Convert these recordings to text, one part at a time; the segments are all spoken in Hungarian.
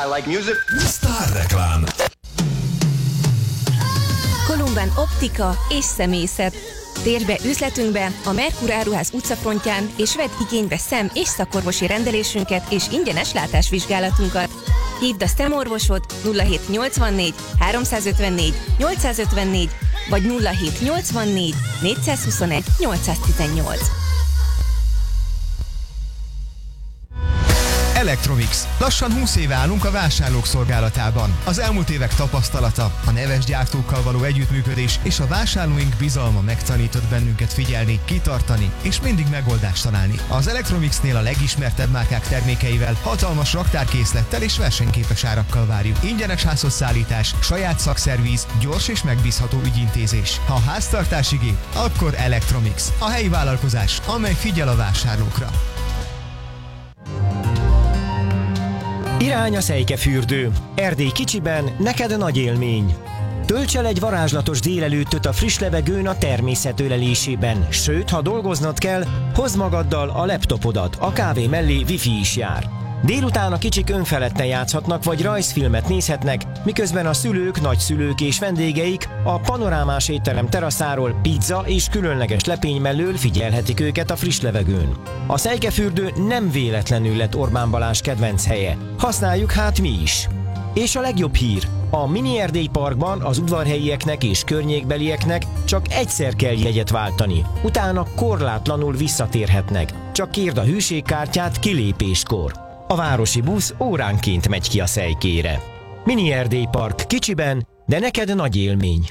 like music. Sztárreklám. Kolumban optika és személyzet. Térj be üzletünkbe a Merkur Áruház utcafrontján, és vedd igénybe szem- és szakorvosi rendelésünket és ingyenes látásvizsgálatunkat. Hívd a szemorvosot 0784 354 854 vagy 0784 421 818. Electromix. Lassan 20 éve állunk a vásárlók szolgálatában. Az elmúlt évek tapasztalata, a neves gyártókkal való együttműködés és a vásárlóink bizalma megtanított bennünket figyelni, kitartani és mindig megoldást találni. Az Electromixnél a legismertebb márkák termékeivel, hatalmas raktárkészlettel és versenyképes árakkal várjuk. Ingyenes házhozszállítás, saját szakszervíz, gyors és megbízható ügyintézés. Ha háztartási gép, akkor Electromix. A helyi vállalkozás, amely figyel a vásárlókra. Irány a Szejkefürdő. Erdély kicsiben, neked nagy élmény. Tölts el egy varázslatos délelőttöt a friss levegőn a természet ölelésében. Sőt, ha dolgoznod kell, hozd magaddal a laptopodat, a kávé mellé wifi is jár. Délután a kicsik önfeledten játszhatnak vagy rajzfilmet nézhetnek, miközben a szülők, nagyszülők és vendégeik a panorámás étterem teraszáról pizza és különleges lepény mellől figyelhetik őket a friss levegőn. A Szejkefürdő nem véletlenül lett Orbán Balázs kedvenc helye. Használjuk hát mi is. És a legjobb hír, a Mini Erdély Parkban az udvarhelyieknek és környékbelieknek csak egyszer kell jegyet váltani. Utána korlátlanul visszatérhetnek. Csak kérd a hűségkártyát kilépéskor. A városi busz óránként megy ki a Szejkére. Mini Erdély Park kicsiben, de neked nagy élmény.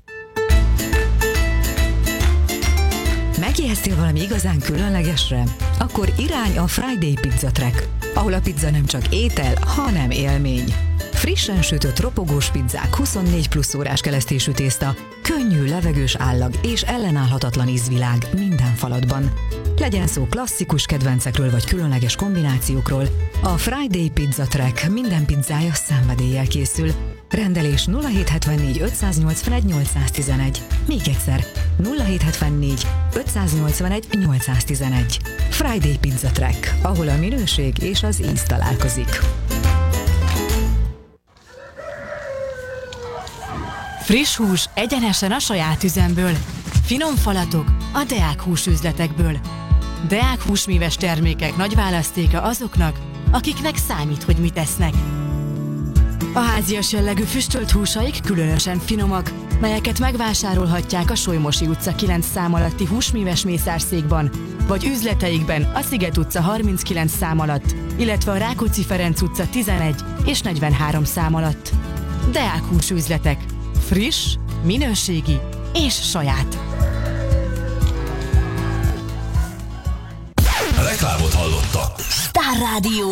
Megijesztél valami igazán különlegesre? Akkor irány a Friday Pizza Track, ahol a pizza nem csak étel, hanem élmény. Frissen sütött ropogós pizzák, 24 plusz órás kelesztésű tészta, könnyű, levegős állag és ellenállhatatlan ízvilág minden falatban. Legyen szó klasszikus kedvencekről vagy különleges kombinációkról, a Friday Pizza Track minden pizzája szenvedéllyel készül. Rendelés 0774 581 811. Még egyszer 0774 581 811. Friday Pizza Track, ahol a minőség és az íz találkozik. Friss hús egyenesen a saját üzemből. Finom falatok a Deák húsüzletekből. Deák húsmíves termékek nagy választéka azoknak, akiknek számít, hogy mit esznek. A házias jellegű füstölt húsaik különösen finomak, melyeket megvásárolhatják a Solymosi utca 9 szám alatti húsmíves mészárszékban, vagy üzleteikben a Sziget utca 39 szám alatt, illetve a Rákóczi Ferenc utca 11 és 43 szám alatt. Deák húsüzletek. Friss, minőségi és saját. A reklámot hallotta. Sztárrádió.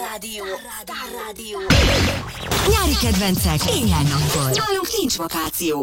Nyári kedvencek, éjjel-nappal. Nálunk nincs vakáció.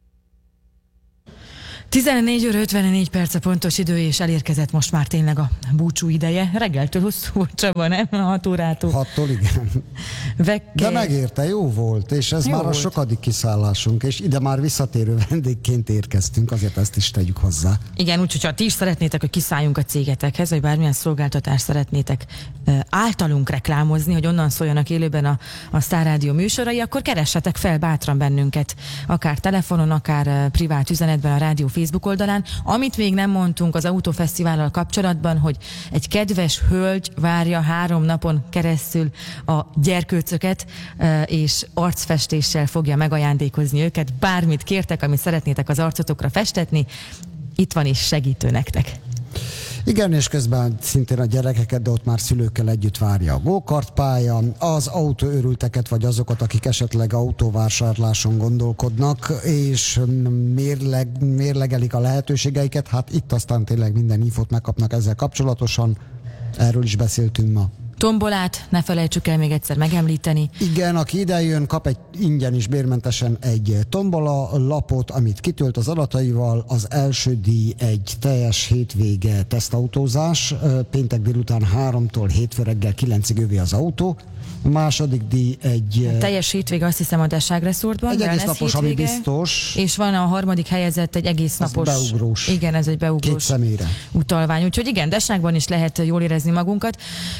14 óra 54 perc a pontos idő, és elérkezett most már tényleg a búcsú ideje. Reggeltől hosszú volt, Csaba, nem? 6 órától. 6-tól igen. De megérte, jó volt, és ez jó már volt. A sokadik kiszállásunk, és ide már visszatérő vendégként érkeztünk, azért ezt is tegyük hozzá. Igen, úgyhogy ha ti is szeretnétek, hogy kiszálljunk a cégetekhez, vagy bármilyen szolgáltatást szeretnétek általunk reklámozni, hogy onnan szóljanak élőben a Sztárrádió műsorai, akkor keressetek fel bátran bennünket, akár telefonon, akár privát üzenetben a rádió Facebook oldalán. Amit még nem mondtunk az Autófesztivállal kapcsolatban, hogy egy kedves hölgy várja 3 napon keresztül a gyerkőcöket, és arcfestéssel fogja megajándékozni őket. Bármit kértek, amit szeretnétek az arcotokra festetni, itt van is segítő nektek. Igen, és közben szintén a gyerekeket, de ott már szülőkkel együtt várja a go-kart pálya, az autóőrülteket, vagy azokat, akik esetleg autóvásárláson gondolkodnak, és mérlegelik a lehetőségeiket. Hát itt aztán tényleg minden infót megkapnak ezzel kapcsolatosan. Erről is beszéltünk ma. Tombolát, ne felejtsük el még egyszer megemlíteni. Igen, aki idejön, kap egy ingyen is bérmentesen egy tombola lapot, amit kitölt az adataival. Az első díj egy teljes hétvége tesztautózás, péntek délután 3-tól hétfő reggel 9-ig övé az autó. A második díj egy... A teljes hétvége azt hiszem a Deságresortban. Egy egész napos, ami biztos. És van a harmadik helyezett egy egész napos... beugrós. Igen, ez egy beugrós 2 személyre utalvány. Úgyhogy igen, Deságban is lehet jól érezni magunkat. És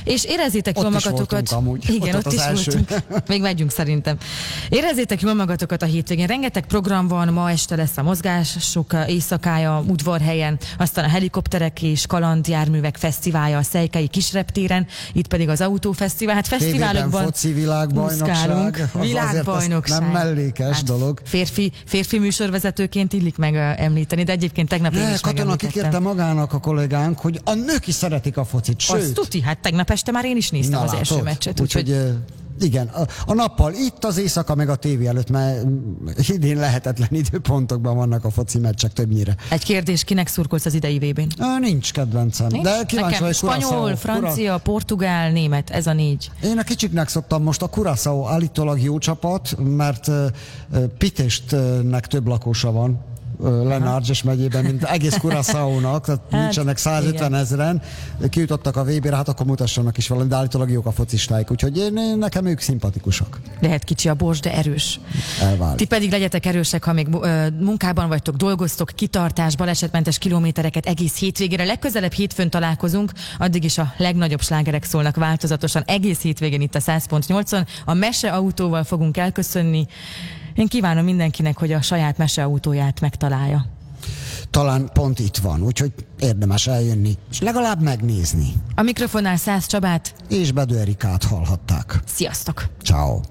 Érezzétek jól magatokat. Igen, ott is voltunk. Még megyünk szerintem. Érezzétek jól magatokat a hétvégén. Rengeteg program van, ma este lesz a mozgások éjszakája Udvarhelyen, aztán a helikopterek és kalandjárművek fesztiválja a Szejkei Kisreptéren, itt pedig az autófesztivál. Hát fesztiválokban foci világbajnokság. Világbajnokság. Nem mellékes dolog. Férfi műsorvezetőként illik meg említeni, de egyébként tegnap én is Katona kikérte magának a kollégánk, hogy a nők is szeretik a focit, sőt. Azt tuti, hát tegnap este már én is néztem az első meccset. Úgyhogy igen, a nappal itt, az éjszaka meg a tévé előtt, mert idén lehetetlen időpontokban vannak a foci meccsek többnyire. Egy kérdés, kinek szurkolsz az idei VB-n? Nincs kedvencem. Nincs? De kíváncsi vagy spanyol, francia, portugál, német, ez a 4. Én a kicsiknek szoktam most a Curaçao állítólag jó csapat, mert Pitestnek több lakósa van. Lenárgyes megyében, mint egész Curaçao-nak, tehát nincsenek 150 000-en, kijutottak a VB-re, hát akkor mutassanak is valami, de állítólag jók a focistáik, úgyhogy nekem ők szimpatikusak. Lehet kicsi a bors, de erős. Elválik. Ti pedig legyetek erősek, ha még munkában vagytok, dolgoztok, kitartás, balesetmentes kilométereket egész hétvégére. Legközelebb hétfőn találkozunk, addig is a legnagyobb slágerek szólnak változatosan, egész hétvégén itt a 100.8-on. A meseautóval fogunk elköszönni. Én kívánom mindenkinek, hogy a saját meseautóját megtalálja. Talán pont itt van, úgyhogy érdemes eljönni, és legalább megnézni. A mikrofonnál Szász Csabát és Bedő Erikát hallhatták. Sziasztok! Ciao.